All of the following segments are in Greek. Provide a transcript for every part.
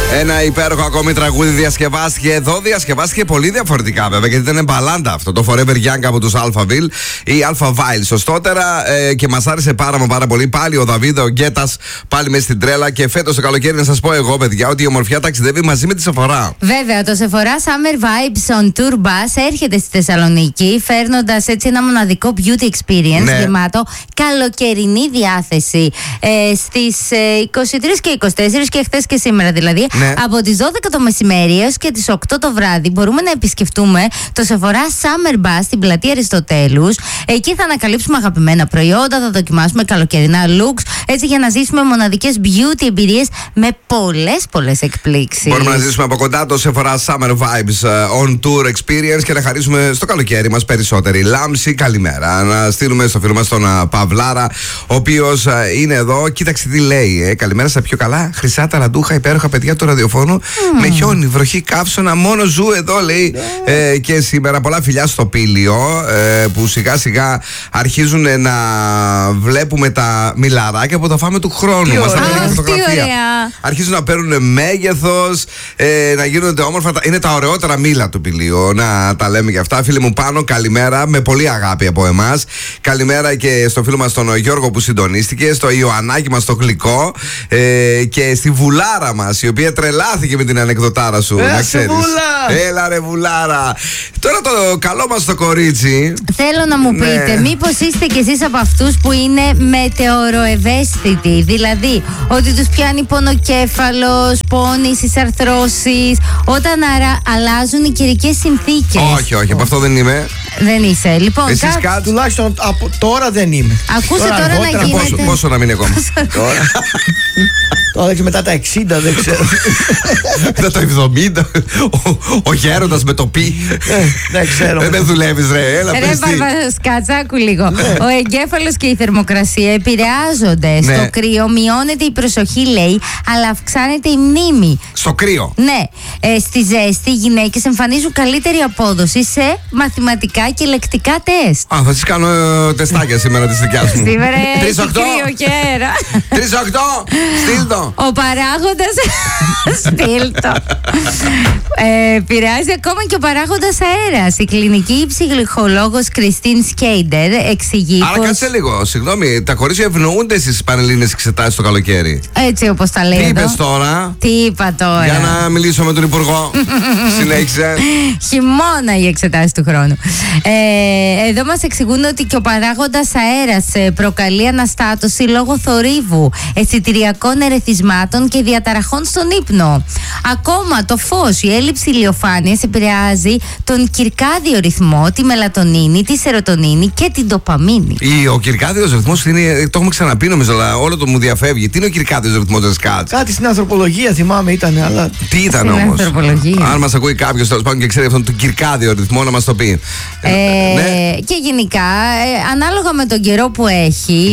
Ένα υπέροχο ακόμη τραγούδι διασκευάστηκε εδώ. Διασκευάστηκε πολύ διαφορετικά βέβαια, γιατί ήταν μπαλάντα αυτό. Το Forever Young από τους Alphaville ή Alphaville σωστότερα. Και μας άρεσε πάρα πολύ. Πάλι ο Δαβίδ, ο Γκέτας, πάλι μέσα στην τρέλα. Και φέτος το καλοκαίρι να σας πω εγώ, παιδιά, ότι η ομορφιά ταξιδεύει μαζί με τη Sephora. Βέβαια, το Sephora Summer Vibes on Tour Bus έρχεται στη Θεσσαλονίκη, φέρνοντας έτσι ένα μοναδικό beauty experience γεμάτο καλοκαιρινή διάθεση. Στις 23 και 24 και χθες και σήμερα δηλαδή, από τις 12 το μεσημέρι έως και τις 8 το βράδυ, μπορούμε να επισκεφτούμε το Sephora Summer Bus στην πλατεία Αριστοτέλους. Εκεί θα ανακαλύψουμε αγαπημένα προϊόντα, θα δοκιμάσουμε καλοκαιρινά looks, έτσι για να ζήσουμε μοναδικές beauty εμπειρίες με πολλές εκπλήξεις. Μπορούμε να ζήσουμε από κοντά το Sephora Summer Vibes on Tour Experience και να χαρίσουμε στο καλοκαίρι μας περισσότερη λάμψη. Καλημέρα. Να στείλουμε στο φίλο μας τον Παυλάρα, ο οποίος είναι εδώ. Κοίταξε τι λέει. Καλημέρα στα πιο καλά, χρυσά ταραντούχα, υπέροχα παιδιά του ραδιοφώνου. Με χιόνι, βροχή, καύσωνα, μόνο ζου εδώ λέει. Και σήμερα πολλά φιλιά στο Πήλιο, που σιγά σιγά αρχίζουν να βλέπουμε τα μιλαράκια που θα φάμε του χρόνου. Μας τα παίρνει φωτογραφία. Αρχίζουν να παίρνουν μέγεθος, να γίνονται όμορφα. Είναι τα ωραιότερα μήλα του Πηλίου, να τα λέμε και αυτά. Φίλοι μου πάνω, καλημέρα, με πολύ αγάπη από εμάς. Καλημέρα και στο φίλο μας τον Γιώργο που συντονίστηκε, στο Ιωαννάκι μας το γλυκό, και στη Βουλάρα μας, η οποία τρελάθηκε με την ανεκδοτάρα σου. Να ξέρεις. Έλα ρε Βουλάρα. Τώρα το καλό μας το κορίτσι. Θέλω να μου πείτε, μήπως είστε κι εσείς από αυτούς που είναι μετεωροευαίσθητοι? Δηλαδή, ότι τους πιάνει πονοκέφαλος, πόνοι, συσαρθρώσεις, όταν αλλάζουν οι καιρικές συνθήκες. Όχι, από αυτό δεν είμαι. Δεν είσαι. Λοιπόν, εσείς τουλάχιστον από τώρα δεν είμαι. Ακούσε τώρα να γίνεται. Πόσο να μην ακόμα. Τώρα και μετά τα 60 δεν ξέρω. Μετά τα 70. Ο γέροντας με το πι. Δεν ξέρω. Δεν δουλεύεις ρε. Έλα ρε Σκατσάκου λίγο. Ο εγκέφαλος και η θερμοκρασία επηρεάζονται. Στο κρύο μειώνεται η προσοχή λέει, αλλά αυξάνεται η μνήμη. Στο κρύο? Ναι. Στη ζέστη οι γυναίκες εμφανίζουν καλύτερη απόδοση σε μαθηματικά και λεκτικά τεστ. Θα τις κάνω τεστάκια σήμερα της δικιάς μου. Σήμερα έχει κρύο και αέρα. 3-8. Στείλ το. Ο παράγοντας στείλ το. Επηρεάζει ακόμα και ο παράγοντας αέρας. Η κλινική ψυχολόγος Κριστίν Σκέιντερ εξηγεί. Άρα κάτσε λίγο, συγγνώμη, τα κορίτσια ευνοούνται στις πανελλήνιες εξετάσεις το καλοκαίρι. Έτσι όπως τα λέει. Τι είπες τώρα? Τι είπα τώρα? Για να μιλήσω με τον Υπουργό. Συνέχισε. Χειμώνα οι εξετάσεις του χρόνου. Εδώ μας εξηγούν ότι και ο παράγοντας αέρας προκαλεί αναστάτωση λόγω θορύβου, αισθητηριακών ερεθισμάτων και διαταραχών στον ύπνο. Ακόμα το φως, η έλλειψη ηλιοφάνειας επηρεάζει τον κυρκάδιο ρυθμό, τη μελατονίνη, τη σερωτονίνη και την ντοπαμίνη. Ο κυρκάδιος ρυθμός είναι, το έχουμε ξαναπεί νομίζω, αλλά όλο το μου διαφεύγει. Τι είναι ο κυρκάδιος ρυθμός της ΚΑΤΣ? Κάτι στην ανθρωπολογία θυμάμαι ήταν, αλλά. Τι ήταν όμως? Αν μας ακούει κάποιος τέλος πάντων και ξέρει αυτόν τον κυρκάδιο ρυθμό να μας το πει. Ναι. Και γενικά, ανάλογα με τον καιρό που έχει.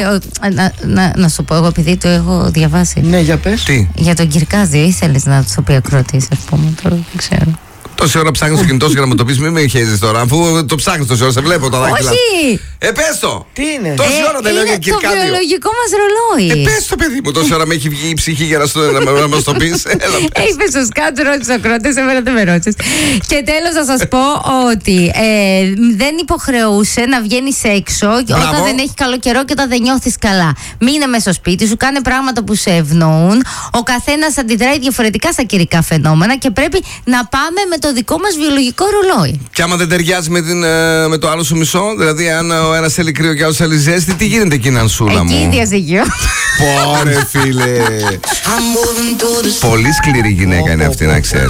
Να σου πω εγώ, επειδή το έχω διαβάσει. Ναι, για πες. Τι? Για τον κυρκάδιο, ήθελες να το πει ακροατής, ας πούμε, τώρα δεν ξέρω. Τόση ώρα ψάχνεις το κινητό σου για να μου το πεις, μην με χέζεις τώρα, αφού το ψάχνεις τόση ώρα, σε βλέπω τα δάχτυλα. Όχι! Πες το! Τι είναι? Τόση ώρα δεν λέω για κυρκάδιο. Είναι το βιολογικό μας ρολόι. Πες το παιδί μου, τόση ώρα με έχει βγει η ψυχή για να μας το πεις. Είπες στο σκάτ, ρώτησε ο κρότες, εμένα δεν με ρώτησες. Και τέλος να σας πω ότι δεν υποχρεούσε να βγαίνεις έξω όταν δεν έχει καλό καιρό και όταν δεν νιώθεις καλά. Μείνε μέσα στο σπίτι σου, κάνε πράγματα που σε ευνοούν. Ο καθένας αντιδράει διαφορετικά στα καιρικά φαινόμενα και πρέπει να πάμε με το δικό μας βιολογικό ρολόι. Και άμα δεν ταιριάζει με το άλλο σου μισό, δηλαδή αν ο ένας θέλει κρύο και ο άλλος θέλει ζέστη, τι γίνεται εκεί, Νανσούλα μου? Εκεί διαζυγείο. Πόρε φίλε. Πολύ σκληρή γυναίκα είναι αυτή, να ξέρεις.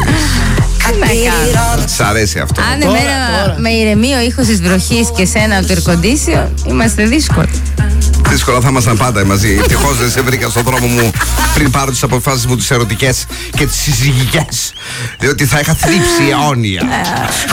Σ' αρέσει αυτό? Αν εμένα με ηρεμεί ο ήχος της βροχής και σένα το air condition, είμαστε δύσκολοι. Δύσκολα θα ήμασταν πάντα μαζί. Ευτυχώς δεν σε βρήκα στον δρόμο μου πριν πάρω τις αποφάσεις μου τις ερωτικές και τις συζυγικές. Διότι θα είχα θλίψη αιώνια.